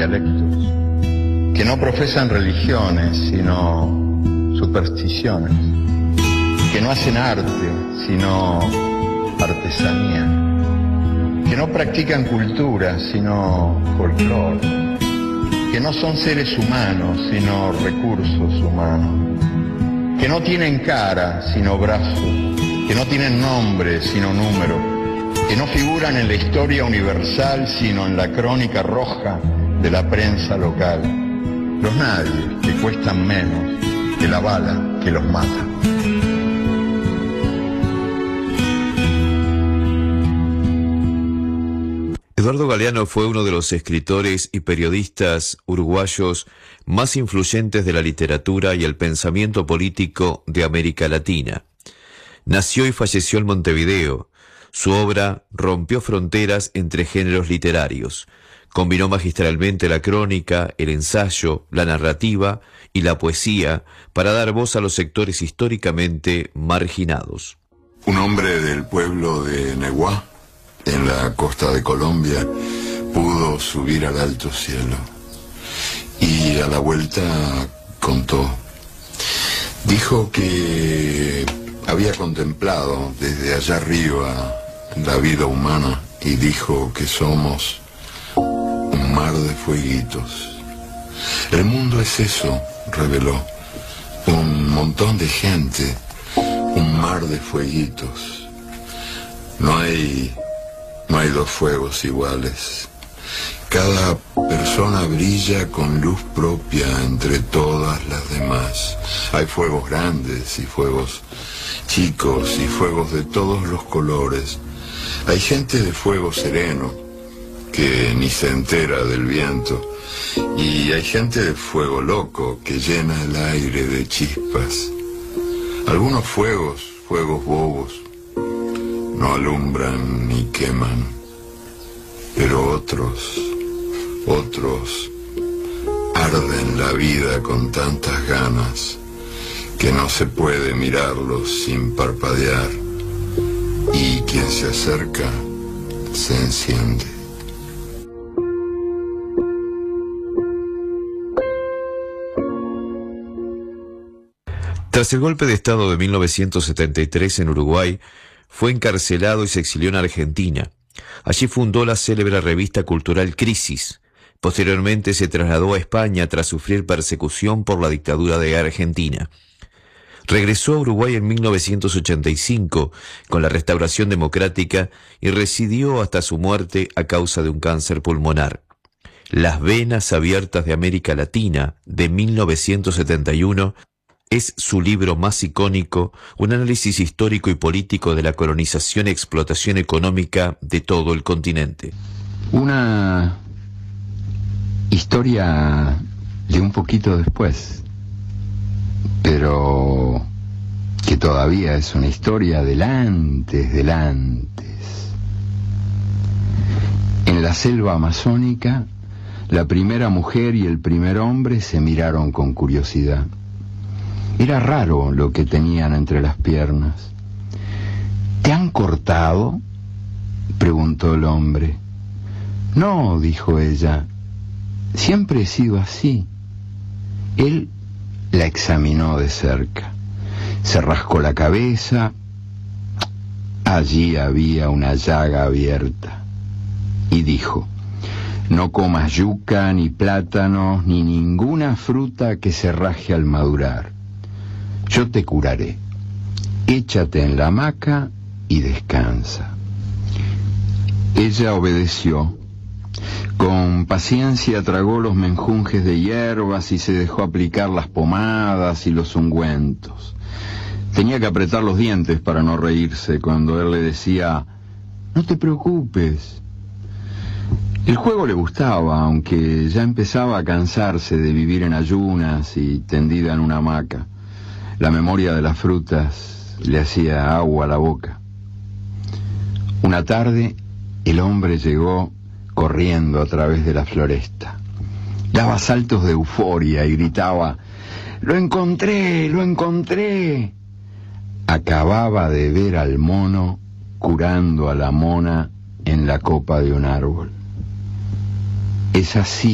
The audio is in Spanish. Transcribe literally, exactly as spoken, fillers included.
dialectos, que no profesan religiones, sino supersticiones, que no hacen arte, sino artesanía, que no practican cultura, sino folclore, que no son seres humanos, sino recursos humanos, que no tienen cara, sino brazos, que no tienen nombre, sino número, que no figuran en la historia universal, sino en la crónica roja de la prensa local. Los nadies que cuestan menos que la bala que los mata. Eduardo Galeano fue uno de los escritores y periodistas uruguayos más influyentes de la literatura y el pensamiento político de América Latina. Nació y falleció en Montevideo. Su obra rompió fronteras entre géneros literarios. Combinó magistralmente la crónica, el ensayo, la narrativa y la poesía para dar voz a los sectores históricamente marginados. Un hombre del pueblo de Neguá, en la costa de Colombia, pudo subir al alto cielo y a la vuelta contó. Dijo que había contemplado desde allá arriba la vida humana y dijo que somos un mar de fueguitos. El mundo es eso, reveló, un montón de gente, un mar de fueguitos. No hay, no hay dos fuegos iguales. Cada persona brilla con luz propia entre todas las demás. Hay fuegos grandes y fuegos chicos y fuegos de todos los colores. Hay gente de fuego sereno que ni se entera del viento, y hay gente de fuego loco que llena el aire de chispas. Algunos fuegos, fuegos bobos, no alumbran ni queman, pero otros, otros arden la vida con tantas ganas que no se puede mirarlos sin parpadear, y quien se acerca se enciende. Tras el golpe de Estado de mil novecientos setenta y tres en Uruguay, fue encarcelado y se exilió en Argentina. Allí fundó la célebre revista cultural Crisis. Posteriormente se trasladó a España tras sufrir persecución por la dictadura de Argentina. Regresó a Uruguay en mil novecientos ochenta y cinco con la restauración democrática y residió hasta su muerte a causa de un cáncer pulmonar. Las venas abiertas de América Latina, de mil novecientos setenta y uno, es su libro más icónico, un análisis histórico y político de la colonización y explotación económica de todo el continente. Una historia de un poquito después, pero que todavía es una historia del antes, del antes. En la selva amazónica, la primera mujer y el primer hombre se miraron con curiosidad. Era raro lo que tenían entre las piernas. ¿Te han cortado?, preguntó el hombre. No, dijo ella, siempre he sido así. Él la examinó de cerca. Se rascó la cabeza. Allí había una llaga abierta. Y dijo, no comas yuca, ni plátanos, ni ninguna fruta que se raje al madurar. Yo te curaré. Échate en la hamaca y descansa. Ella obedeció. Con paciencia tragó los menjunjes de hierbas y se dejó aplicar las pomadas y los ungüentos. Tenía que apretar los dientes para no reírse cuando él le decía, no te preocupes. El juego le gustaba, aunque ya empezaba a cansarse de vivir en ayunas y tendida en una hamaca. La memoria de las frutas le hacía agua a la boca. Una tarde, el hombre llegó corriendo a través de la floresta. Daba saltos de euforia y gritaba, ¡lo encontré! ¡Lo encontré! Acababa de ver al mono curando a la mona en la copa de un árbol. Es así